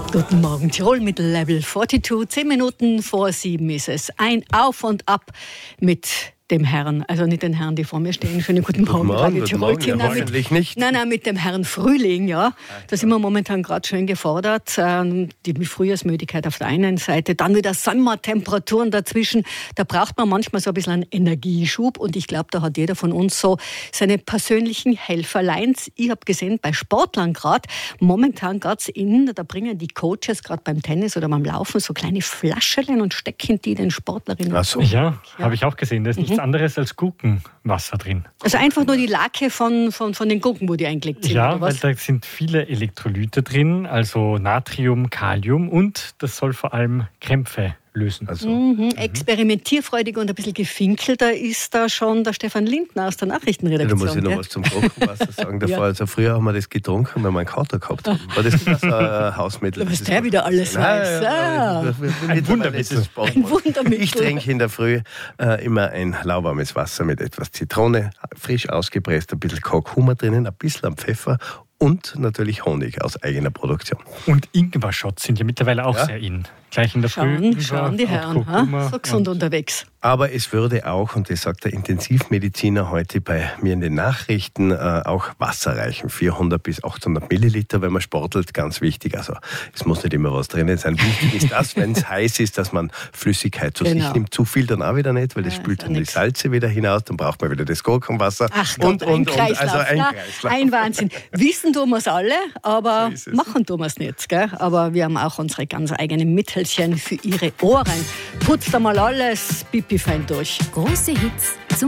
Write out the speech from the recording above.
Guten Morgen, Tirol mit Level 42. 10 Minuten vor 7 ist es. Ein Auf und Ab mit dem Herrn, also nicht den Herrn, die vor mir stehen. Schönen guten Morgen, Radio Tirol. Ja, hoffentlich nicht. Nein, mit dem Herrn Frühling, ja. Da sind wir momentan gerade schön gefordert. Die Frühjahrsmüdigkeit auf der einen Seite, dann wieder Sommertemperaturen dazwischen. Da braucht man manchmal so ein bisschen einen Energieschub. Und ich glaube, da hat jeder von uns so seine persönlichen Helferleins. Ich habe gesehen, bei Sportlern gerade, momentan da bringen die Coaches gerade beim Tennis oder beim Laufen so kleine Flaschchen und stecken die den Sportlerinnen. Ach so. Ja, habe ich auch gesehen. Da ist nichts anderes als Gurkenwasser drin. Also einfach nur die Lake von den Gurken, wo die eingelegt sind, ja, oder was? Weil da sind viele Elektrolyte drin, also Natrium, Kalium, und das soll vor allem Krämpfe lösen. Experimentierfreudig und ein bisschen gefinkelter ist da schon der Stefan Lindner aus der Nachrichtenredaktion. Da muss ich noch was zum Gurkenwasser sagen. Also früher haben wir das getrunken, wenn wir einen Kater gehabt haben. War das nicht so ein Hausmittel? Was der wieder alles weiß. Ein Wundermittel. Ich trinke in der Früh immer ein lauwarmes Wasser mit etwas Zitrone, frisch ausgepresst, ein bisschen Kurkuma drinnen, ein bisschen Pfeffer und natürlich Honig aus eigener Produktion. Und Ingwer-Shots sind ja mittlerweile auch sehr in. Gleich in der Früh. Schauen die Herren, so gesund unterwegs. Aber es würde auch, und das sagt der Intensivmediziner heute bei mir in den Nachrichten, auch Wasser reichen. 400 bis 800 Milliliter, wenn man sportelt, ganz wichtig. Also es muss nicht immer was drinnen sein. Wichtig ist das, wenn es heiß ist, dass man Flüssigkeit zu sich nimmt. Zu viel dann auch wieder nicht, weil das spült dann die Salze wieder hinaus. Dann braucht man wieder das Gurkenwasser. Ach Gott, ein Kreislauf. Also ein Kreislauf. Ein Wahnsinn. Wissen tun wir es alle, aber machen tun wir es nicht. Gell? Aber wir haben auch unsere ganz eigenen Mittelchen für Ihre Ohren. Putzt einmal alles, pipi fein durch. Große Hits zum